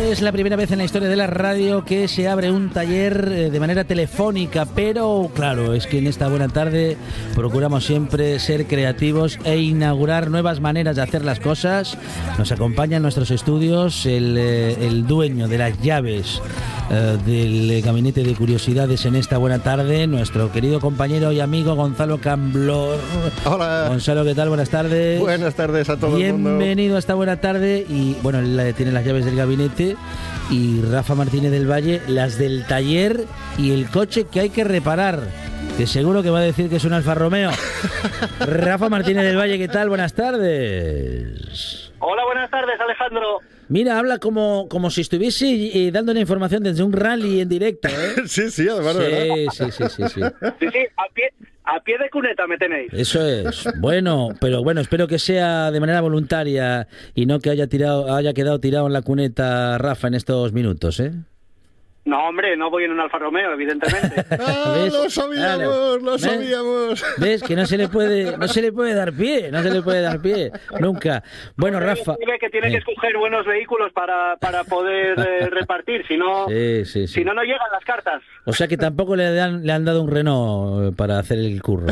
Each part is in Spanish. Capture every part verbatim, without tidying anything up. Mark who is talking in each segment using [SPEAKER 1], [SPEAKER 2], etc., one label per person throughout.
[SPEAKER 1] Es la primera vez en la historia de la radio que se abre un taller de manera telefónica, pero claro, es que en esta buena tarde procuramos siempre ser creativos e inaugurar nuevas maneras de hacer las cosas. Nos acompaña en nuestros estudios el, el dueño de las llaves eh, del Gabinete de Curiosidades en esta buena tarde, nuestro querido compañero y amigo Gonzalo Camblor.
[SPEAKER 2] Hola.
[SPEAKER 1] Gonzalo, ¿qué tal? Buenas tardes.
[SPEAKER 2] Buenas tardes a todo el mundo.
[SPEAKER 1] Bienvenido a esta buena tarde. Y bueno, él tiene las llaves del gabinete y Rafa Martínez del Valle las del taller y el coche que hay que reparar, que seguro que va a decir que es un Alfa Romeo. Rafa Martínez del Valle, ¿qué tal? Buenas tardes.
[SPEAKER 3] Hola, buenas tardes, Alejandro.
[SPEAKER 1] Mira, habla como, como si estuviese eh, dando una información desde un rally en directo, ¿eh?
[SPEAKER 2] Sí, sí, además,
[SPEAKER 1] sí,
[SPEAKER 2] ¿verdad?
[SPEAKER 1] Sí, sí, sí, sí.
[SPEAKER 3] Sí, sí, a pie, a pie de cuneta me tenéis.
[SPEAKER 1] Eso es. Bueno, pero bueno, espero que sea de manera voluntaria y no que haya tirado, haya quedado tirado en la cuneta Rafa en estos minutos, ¿eh?
[SPEAKER 3] No, hombre, no voy en un Alfa Romeo, evidentemente.
[SPEAKER 2] ¡Ah,
[SPEAKER 1] ¿Ves?
[SPEAKER 2] lo sabíamos,
[SPEAKER 1] Claro.
[SPEAKER 2] lo
[SPEAKER 1] ¿Ves?
[SPEAKER 2] sabíamos!
[SPEAKER 1] ¿Ves? Que no se le puede, no se le puede dar pie, no se le puede dar pie, nunca. Bueno, Rafa.
[SPEAKER 3] Escribe que tiene
[SPEAKER 1] eh.
[SPEAKER 3] que escoger buenos vehículos para, para poder eh, repartir, si no,
[SPEAKER 1] Sí, sí, sí.
[SPEAKER 3] si no, no llegan las cartas.
[SPEAKER 1] O sea que tampoco le dan, le han dado un Renault para hacer el curro.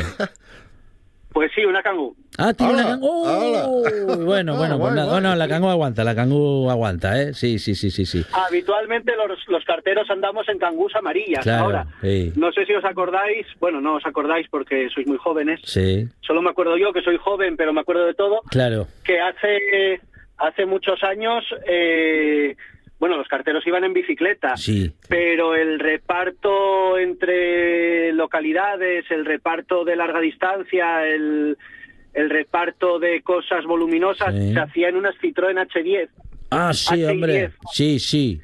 [SPEAKER 3] Pues sí, una Kangoo.
[SPEAKER 1] Ah, tiene
[SPEAKER 2] Hola,
[SPEAKER 1] una Kangoo.
[SPEAKER 2] hola.
[SPEAKER 1] Bueno,
[SPEAKER 2] Ah,
[SPEAKER 1] bueno, pues
[SPEAKER 2] guay,
[SPEAKER 1] nada.
[SPEAKER 2] guay.
[SPEAKER 1] Oh, no, la Kangoo aguanta, la Kangoo aguanta, ¿eh? Sí, sí, sí, sí, sí.
[SPEAKER 3] Habitualmente los, los carteros andamos en Kangoos amarillas.
[SPEAKER 1] Claro,
[SPEAKER 3] Ahora,
[SPEAKER 1] sí.
[SPEAKER 3] no sé si os acordáis, bueno, no os acordáis porque sois muy jóvenes.
[SPEAKER 1] Sí,
[SPEAKER 3] Solo me acuerdo yo, que soy joven, pero me acuerdo de todo.
[SPEAKER 1] claro.
[SPEAKER 3] Que hace hace muchos años, eh, bueno, los carteros iban en bicicleta,
[SPEAKER 1] Sí.
[SPEAKER 3] pero el reparto entre localidades, el reparto de larga distancia, el, el reparto de cosas voluminosas,
[SPEAKER 1] Sí.
[SPEAKER 3] se hacía en unas Citroën hache diez,
[SPEAKER 1] Ah, sí,
[SPEAKER 3] H
[SPEAKER 1] hombre.
[SPEAKER 3] diez.
[SPEAKER 1] Sí, sí.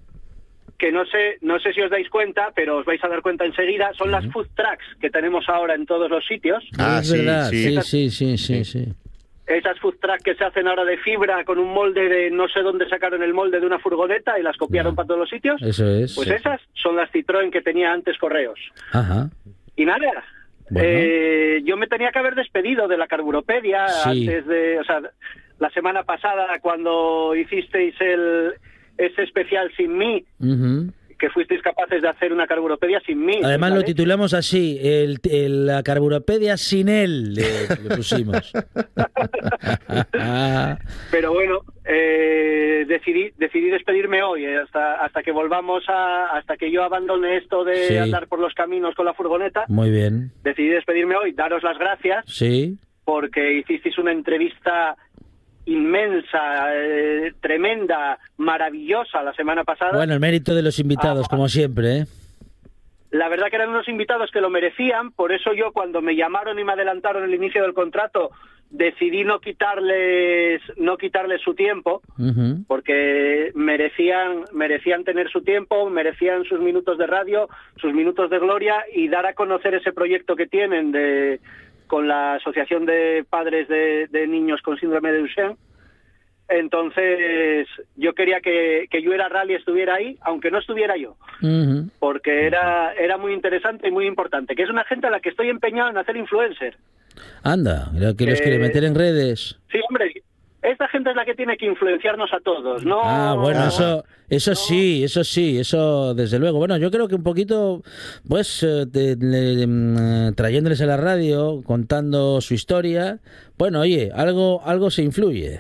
[SPEAKER 3] que no sé no sé si os dais cuenta, pero os vais a dar cuenta enseguida, son las food trucks que tenemos ahora en todos los sitios.
[SPEAKER 2] Ah,
[SPEAKER 1] es
[SPEAKER 2] sí,
[SPEAKER 1] verdad.
[SPEAKER 2] sí.
[SPEAKER 1] Sí, sí, sí, sí, sí.
[SPEAKER 3] Esas food truck que se hacen ahora de fibra con un molde de, no sé dónde sacaron el molde de una furgoneta y las copiaron
[SPEAKER 1] Ya.
[SPEAKER 3] para todos los sitios.
[SPEAKER 1] Eso es.
[SPEAKER 3] Pues
[SPEAKER 1] sí.
[SPEAKER 3] esas son las Citroën que tenía antes Correos.
[SPEAKER 1] Ajá.
[SPEAKER 3] Y nada,
[SPEAKER 1] Bueno.
[SPEAKER 3] eh, yo me tenía que haber despedido de la Carburopedia
[SPEAKER 1] Sí.
[SPEAKER 3] antes de, o sea, la semana pasada cuando hicisteis el ese especial sin mí,
[SPEAKER 1] Ujú.
[SPEAKER 3] que fuisteis capaces de hacer una Carburopedia sin mí.
[SPEAKER 1] Además
[SPEAKER 3] ¿vale?
[SPEAKER 1] lo titulamos así, el, el- la Carburopedia sin él, le, le pusimos.
[SPEAKER 3] Pero bueno, eh, decidí decidí despedirme hoy, eh, hasta hasta que volvamos a, hasta que yo abandone esto de
[SPEAKER 1] Sí.
[SPEAKER 3] andar por los caminos con la furgoneta.
[SPEAKER 1] Muy bien.
[SPEAKER 3] Decidí despedirme hoy, daros las gracias,
[SPEAKER 1] Sí.
[SPEAKER 3] porque hicisteis una entrevista inmensa, eh, tremenda, maravillosa la semana pasada.
[SPEAKER 1] Bueno, el mérito de los invitados,
[SPEAKER 3] Ah,
[SPEAKER 1] como siempre, ¿eh?
[SPEAKER 3] La verdad que eran unos invitados que lo merecían, por eso yo cuando me llamaron y me adelantaron el inicio del contrato, decidí no quitarles no quitarles su tiempo,
[SPEAKER 1] Ujú.
[SPEAKER 3] porque merecían merecían tener su tiempo, merecían sus minutos de radio, sus minutos de gloria y dar a conocer ese proyecto que tienen de con la Asociación de Padres de, de Niños con Síndrome de Duchenne. Entonces, yo quería que, que Yo Era Rally estuviera ahí, aunque no estuviera yo,
[SPEAKER 1] Ujú.
[SPEAKER 3] porque era era muy interesante y muy importante, que es una gente a la que estoy empeñado en hacer influencer.
[SPEAKER 1] Anda, mira que los
[SPEAKER 3] Eh,
[SPEAKER 1] quiere meter en redes.
[SPEAKER 3] Sí, hombre, esta gente es la que tiene que influenciarnos a todos, ¿no?
[SPEAKER 1] Ah, bueno,
[SPEAKER 2] Ah.
[SPEAKER 1] eso, eso sí, eso sí, eso desde luego. Bueno, yo creo que un poquito, pues, eh, de- de- mm, trayéndoles a la radio, contando su historia, bueno, oye, algo, algo se influye.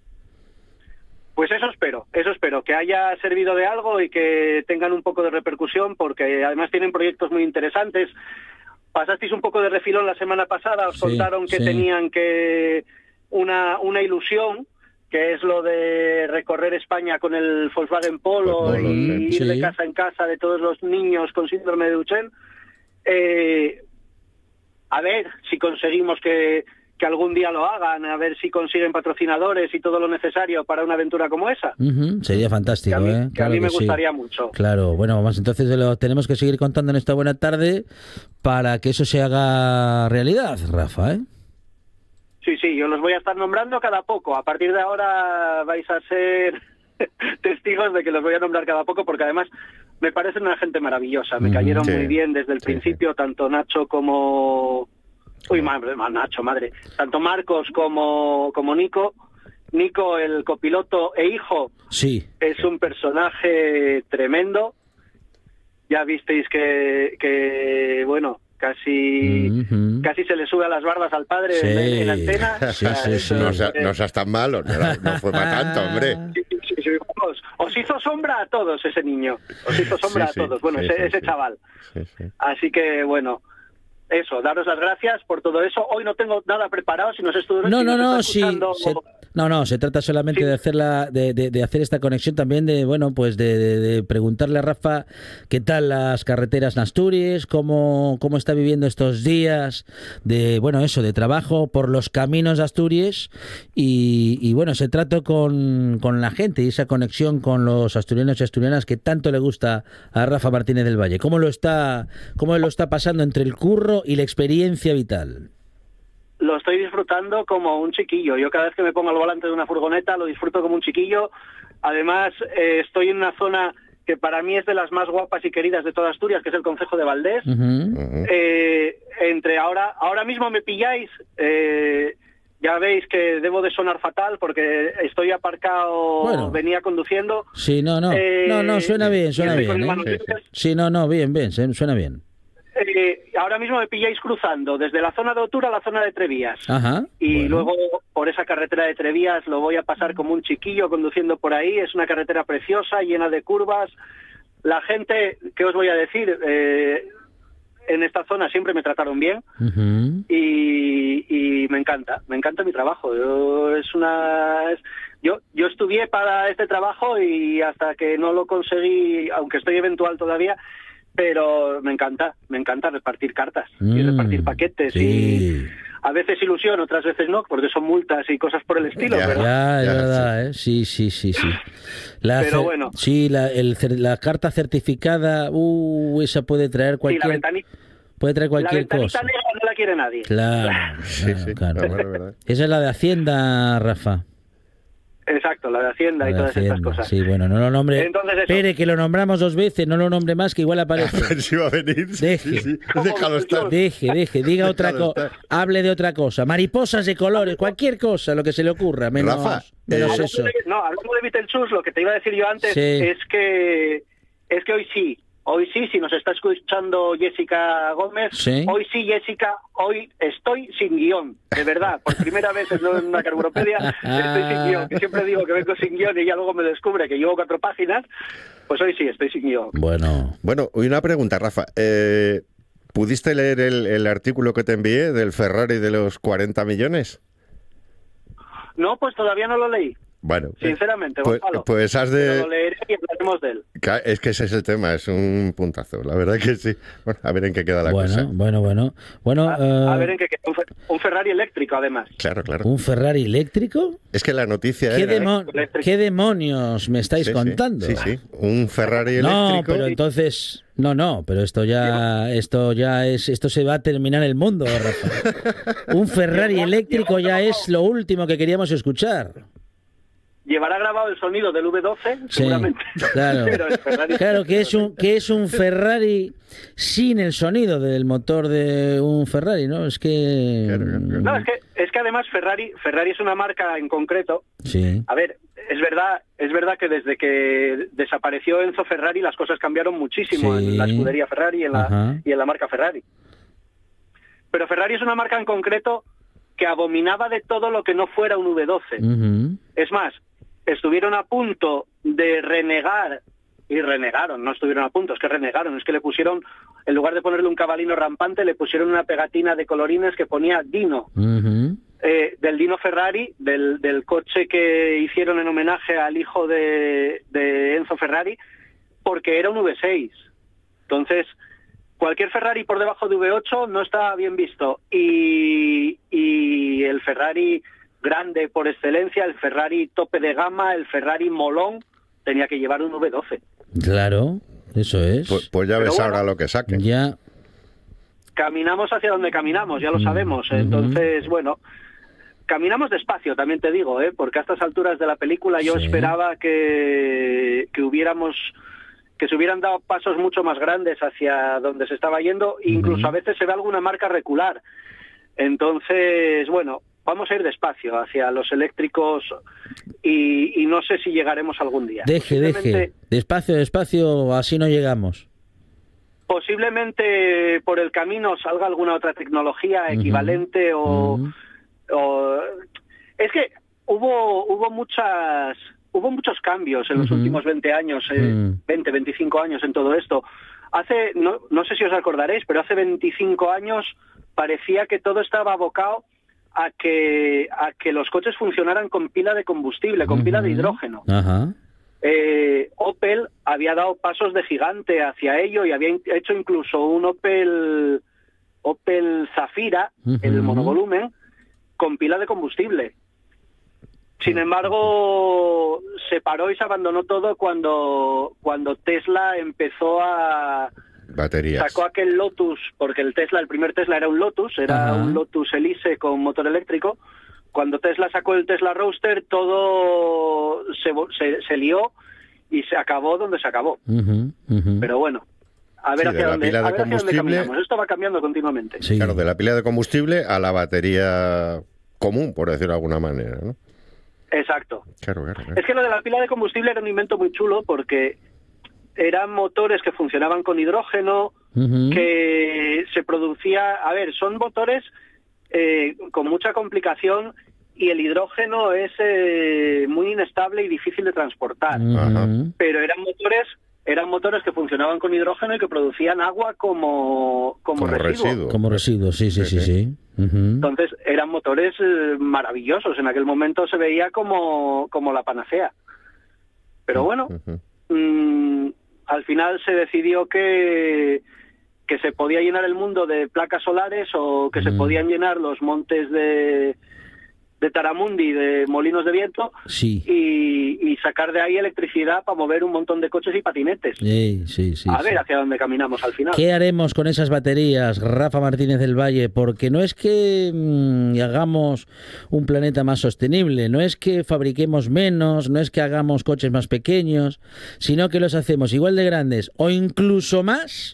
[SPEAKER 3] Pues eso espero, eso espero, que haya servido de algo y que tengan un poco de repercusión, porque además tienen proyectos muy interesantes. Pasasteis un poco de refilón la semana pasada, os
[SPEAKER 1] Sí,
[SPEAKER 3] contaron que
[SPEAKER 1] sí.
[SPEAKER 3] tenían que una, una ilusión, que es lo de recorrer España con el Volkswagen Polo,
[SPEAKER 2] Polo,
[SPEAKER 3] y
[SPEAKER 1] sí.
[SPEAKER 3] ir de
[SPEAKER 1] Sí.
[SPEAKER 3] casa en casa de todos los niños con síndrome de Duchenne. Eh, a ver si conseguimos que, que algún día lo hagan, a ver si consiguen patrocinadores y todo lo necesario para una aventura como esa.
[SPEAKER 1] Ujú, sería
[SPEAKER 3] Que
[SPEAKER 1] fantástico,
[SPEAKER 3] a mí,
[SPEAKER 1] ¿eh?
[SPEAKER 3] que a
[SPEAKER 1] Claro
[SPEAKER 3] mí me
[SPEAKER 1] que sí.
[SPEAKER 3] gustaría mucho.
[SPEAKER 1] Claro, bueno, vamos, entonces lo tenemos que seguir contando en esta buena tarde para que eso se haga realidad, Rafa, ¿eh?
[SPEAKER 3] Sí, sí, yo los voy a estar nombrando cada poco. A partir de ahora vais a ser testigos de que los voy a nombrar cada poco, porque además me parecen una gente maravillosa. Me
[SPEAKER 1] Ujú.
[SPEAKER 3] cayeron
[SPEAKER 2] Sí.
[SPEAKER 3] muy bien desde el
[SPEAKER 2] Sí,
[SPEAKER 3] principio, tanto Nacho como... Uy, madre, Nacho, madre. Tanto Marcos como, como Nico. Nico, el copiloto e hijo,
[SPEAKER 1] sí,
[SPEAKER 3] es un personaje tremendo. Ya visteis que, que bueno, casi uh-huh. casi se le sube a las barbas al padre sí. en, en antena.
[SPEAKER 1] Sí, sí, sí.
[SPEAKER 2] No, sea, no seas tan malo, no, no fue para tanto, hombre.
[SPEAKER 3] Sí, sí, sí, vamos, os hizo sombra a todos ese niño, os hizo sombra sí, sí, a todos, bueno, sí, ese, sí, ese chaval.
[SPEAKER 2] Sí, sí.
[SPEAKER 3] Así que, bueno, eso, daros las gracias por todo eso. Hoy no tengo nada preparado, si nos estuvo
[SPEAKER 1] No,
[SPEAKER 3] si
[SPEAKER 1] no,
[SPEAKER 3] nos
[SPEAKER 1] no,
[SPEAKER 3] sí.
[SPEAKER 1] Se, no, no, se trata solamente sí. de hacer la, de, de, de hacer esta conexión también de, bueno, pues de, de, de preguntarle a Rafa qué tal las carreteras en Asturias, cómo, cómo está viviendo estos días de, bueno, eso, de trabajo por los caminos de Asturias y, y bueno, ese trato con, con la gente y esa conexión con los asturianos y asturianas que tanto le gusta a Rafa Martínez del Valle. ¿Cómo lo está, cómo lo está pasando entre el curro y la experiencia vital?
[SPEAKER 3] Lo estoy disfrutando como un chiquillo. Yo cada vez que me pongo al volante de una furgoneta lo disfruto como un chiquillo. Además, eh, estoy en una zona que para mí es de las más guapas y queridas de toda Asturias, que es el concejo de Valdés. Uh-huh. Eh, entre ahora, ahora mismo me pilláis, eh, ya veis que debo de sonar fatal porque estoy aparcado, bueno, venía conduciendo.
[SPEAKER 1] Sí, no, no, eh, no, no, suena bien, suena bien. ¿eh? Sí, sí, no, no, bien, bien, suena bien.
[SPEAKER 3] Eh, ahora mismo me pilláis cruzando desde la zona de Otura a la zona de Trevías.
[SPEAKER 1] Ajá,
[SPEAKER 3] y
[SPEAKER 1] bueno.
[SPEAKER 3] luego por esa carretera de Trevías lo voy a pasar como un chiquillo conduciendo por ahí. Es una carretera preciosa, llena de curvas. La gente, ¿qué os voy a decir? Eh, en esta zona siempre me trataron bien.
[SPEAKER 1] Uh-huh.
[SPEAKER 3] y, y me encanta, me encanta mi trabajo. Yo, es una... Es, yo, yo estudié para este trabajo y hasta que no lo conseguí, aunque estoy eventual todavía... pero me encanta, me encanta repartir cartas mm, y repartir paquetes
[SPEAKER 1] sí.
[SPEAKER 3] y a veces ilusión, otras veces no, porque son multas y cosas por el estilo.
[SPEAKER 1] Ya,
[SPEAKER 3] ¿verdad?
[SPEAKER 1] ya, es verdad, ¿eh? Sí, sí, sí, sí. La
[SPEAKER 3] pero
[SPEAKER 1] cer-
[SPEAKER 3] bueno.
[SPEAKER 1] Sí, la, el, la carta certificada, uh, esa puede traer cualquier...
[SPEAKER 3] Sí, la ventanita,
[SPEAKER 1] puede traer cualquier
[SPEAKER 3] la
[SPEAKER 1] cosa.
[SPEAKER 3] La negra no la quiere nadie.
[SPEAKER 1] Claro, claro,
[SPEAKER 2] sí, sí,
[SPEAKER 1] claro.
[SPEAKER 2] claro, bueno, verdad.
[SPEAKER 1] Esa es la de Hacienda, Rafa.
[SPEAKER 3] Exacto, la de Hacienda
[SPEAKER 1] la
[SPEAKER 3] y
[SPEAKER 1] de
[SPEAKER 3] todas
[SPEAKER 1] Hacienda,
[SPEAKER 3] estas cosas.
[SPEAKER 1] Sí, bueno, no lo nombre.
[SPEAKER 3] Entonces,
[SPEAKER 1] espere, que lo nombramos dos veces, no lo nombre más, que igual aparece.
[SPEAKER 2] Sí va a venir.
[SPEAKER 1] Deje,
[SPEAKER 2] sí, sí. Déjalo estar.
[SPEAKER 1] Deje, deje, diga otra cosa, hable de otra cosa. Mariposas de colores, cualquier cosa, lo que se le ocurra, menos,
[SPEAKER 2] Rafa,
[SPEAKER 1] menos
[SPEAKER 2] eh,
[SPEAKER 1] eso.
[SPEAKER 3] De, no, hablando de Beetlejuice, lo que te iba a decir yo antes
[SPEAKER 1] sí.
[SPEAKER 3] es que es que hoy sí. Hoy sí, si nos está escuchando Jessica Gómez,
[SPEAKER 1] ¿sí?
[SPEAKER 3] Hoy sí, Jessica, hoy estoy sin guión, de verdad, por primera vez en una carburopedia estoy sin guión, que siempre digo que vengo sin guión y ya luego me descubre que llevo cuatro páginas, pues hoy sí, estoy sin guión.
[SPEAKER 1] Bueno,
[SPEAKER 2] bueno, y una pregunta, Rafa, eh, ¿pudiste leer el, el artículo que te envié del Ferrari de los cuarenta millones?
[SPEAKER 3] No, pues todavía no lo leí.
[SPEAKER 2] Bueno,
[SPEAKER 3] sinceramente,
[SPEAKER 2] pues,
[SPEAKER 3] Gonzalo,
[SPEAKER 2] pues has de...
[SPEAKER 3] pero lo leeré y hablaremos de él.
[SPEAKER 2] Es que ese es el tema, es un puntazo, la verdad que sí. Bueno, a ver en qué queda la
[SPEAKER 1] bueno,
[SPEAKER 2] cosa.
[SPEAKER 1] Bueno, bueno, bueno.
[SPEAKER 3] A,
[SPEAKER 1] uh...
[SPEAKER 3] a ver en qué queda. Un, fer- un Ferrari eléctrico, además.
[SPEAKER 2] Claro, claro.
[SPEAKER 1] ¿Un Ferrari eléctrico?
[SPEAKER 2] Es que la noticia
[SPEAKER 1] ¿Qué,
[SPEAKER 2] era...
[SPEAKER 1] demo- ¿Qué demonios me estáis
[SPEAKER 2] sí,
[SPEAKER 1] contando?
[SPEAKER 2] Sí, sí, sí, un Ferrari eléctrico...
[SPEAKER 1] No, pero entonces... No, no, pero esto ya, esto ya es, esto se va a terminar el mundo, Rafa. Un Ferrari eléctrico ya es lo último que queríamos escuchar.
[SPEAKER 3] Llevará grabado el sonido del V doce,
[SPEAKER 1] sí,
[SPEAKER 3] seguramente.
[SPEAKER 1] Claro,
[SPEAKER 3] pero el Ferrari
[SPEAKER 1] claro que es un que es un Ferrari sin el sonido del motor de un Ferrari, ¿no? Es que
[SPEAKER 3] no, es que es que además Ferrari Ferrari es una marca en concreto.
[SPEAKER 1] Sí.
[SPEAKER 3] A ver, es verdad, es verdad que desde que desapareció Enzo Ferrari las cosas cambiaron muchísimo sí. en la escudería Ferrari y en la y en la marca Ferrari. Pero Ferrari es una marca en concreto que abominaba de todo lo que no fuera un V doce.
[SPEAKER 1] Uh-huh.
[SPEAKER 3] Es más, estuvieron a punto de renegar, y renegaron, no estuvieron a punto, es que renegaron, es que le pusieron, en lugar de ponerle un cabalino rampante, le pusieron una pegatina de colorines que ponía Dino,
[SPEAKER 1] uh-huh.
[SPEAKER 3] eh, del Dino Ferrari, del, del coche que hicieron en homenaje al hijo de, de Enzo Ferrari, porque era un V seis. Entonces, cualquier Ferrari por debajo de V ocho no está bien visto, y, y el Ferrari grande por excelencia, el Ferrari tope de gama, el Ferrari molón, tenía que llevar un V doce.
[SPEAKER 1] Claro, eso es.
[SPEAKER 2] Pues, pues ya ves bueno, ahora lo que saquen.
[SPEAKER 1] Ya.
[SPEAKER 3] Caminamos hacia donde caminamos, ya lo sabemos. Uh-huh. Entonces, bueno, caminamos despacio, también te digo, ¿eh? Porque a estas alturas de la película yo sí. esperaba que, que hubiéramos... que se hubieran dado pasos mucho más grandes hacia donde se estaba yendo, uh-huh. incluso a veces se ve alguna marca recular. Entonces, bueno, vamos a ir despacio hacia los eléctricos y, y no sé si llegaremos algún día.
[SPEAKER 1] Deje, deje. Despacio, despacio, así no llegamos.
[SPEAKER 3] Posiblemente por el camino salga alguna otra tecnología equivalente uh-huh. o, uh-huh. o... Es que hubo hubo muchas hubo muchos cambios en los uh-huh. últimos veinte años, eh, uh-huh. veinte, veinticinco años en todo esto. Hace, no, no sé si os acordaréis, pero hace veinticinco años parecía que todo estaba abocado a que a que los coches funcionaran con pila de combustible, con uh-huh. pila de hidrógeno.
[SPEAKER 1] Uh-huh.
[SPEAKER 3] Eh, Opel había dado pasos de gigante hacia ello y había hecho incluso un Opel Opel Zafira, uh-huh. el monovolumen, con pila de combustible. Sin embargo, se paró y se abandonó todo cuando cuando Tesla empezó a...
[SPEAKER 2] Baterías.
[SPEAKER 3] Sacó aquel Lotus, porque el Tesla, el primer Tesla era un Lotus, era uh-huh. un Lotus Elise con motor eléctrico. Cuando Tesla sacó el Tesla Roadster, todo se, se, se lió y se acabó donde se acabó. Uh-huh, uh-huh. Pero bueno, a ver, sí, hacia, dónde, a ver hacia dónde caminamos. Esto va cambiando continuamente.
[SPEAKER 2] Sí. Claro, de la pila de combustible a la batería común, por decirlo de alguna manera, ¿no?
[SPEAKER 3] Exacto.
[SPEAKER 2] Claro, claro, claro.
[SPEAKER 3] Es que lo de la pila de combustible era un invento muy chulo porque eran motores que funcionaban con hidrógeno, uh-huh. que se producía... A ver, son motores... Eh, con mucha complicación y el hidrógeno es eh, muy inestable y difícil de transportar. Uh-huh. Pero eran motores eran motores que funcionaban con hidrógeno y que producían agua como como, como residuo. residuo.
[SPEAKER 1] Como residuo, sí, sí, sí, sí. sí. Uh-huh.
[SPEAKER 3] Entonces eran motores eh, maravillosos. En aquel momento se veía como, como la panacea. Pero bueno, uh-huh. mmm, al final se decidió que que se podía llenar el mundo de placas solares o que mm. se podían llenar los montes de, de Taramundi de molinos de viento
[SPEAKER 1] sí.
[SPEAKER 3] y, y sacar de ahí electricidad para mover un montón de coches y patinetes.
[SPEAKER 1] Sí, sí, sí,
[SPEAKER 3] a
[SPEAKER 1] sí.
[SPEAKER 3] ver hacia dónde caminamos al final.
[SPEAKER 1] ¿Qué haremos con esas baterías, Rafa Martínez del Valle? Porque no es que mmm, hagamos un planeta más sostenible, no es que fabriquemos menos, no es que hagamos coches más pequeños, sino que los hacemos igual de grandes o incluso más.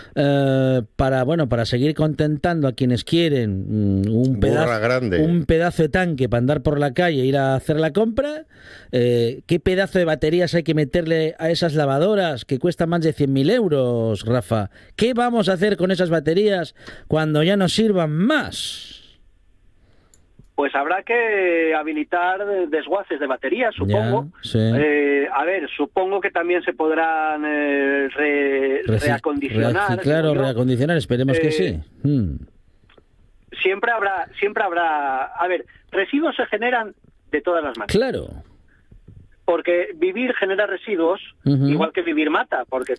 [SPEAKER 1] Uh, para bueno para seguir contentando a quienes quieren um, un pedazo
[SPEAKER 2] grande.
[SPEAKER 1] un pedazo de tanque para andar por la calle e ir a hacer la compra. Eh, ¿qué pedazo de baterías hay que meterle a esas lavadoras que cuestan más de cien mil euros, Rafa? ¿Qué vamos a hacer con esas baterías cuando ya no sirvan más?
[SPEAKER 3] Pues habrá que habilitar desguaces de baterías, supongo.
[SPEAKER 1] Ya, sí.
[SPEAKER 3] eh, a ver, supongo que también se podrán eh, re, Reci- reacondicionar.
[SPEAKER 1] Claro, reacondicionar, esperemos eh, que sí. Hmm.
[SPEAKER 3] Siempre habrá, siempre habrá... A ver, residuos se generan de todas las maneras.
[SPEAKER 1] Claro.
[SPEAKER 3] Porque vivir genera residuos, uh-huh. igual que vivir mata, porque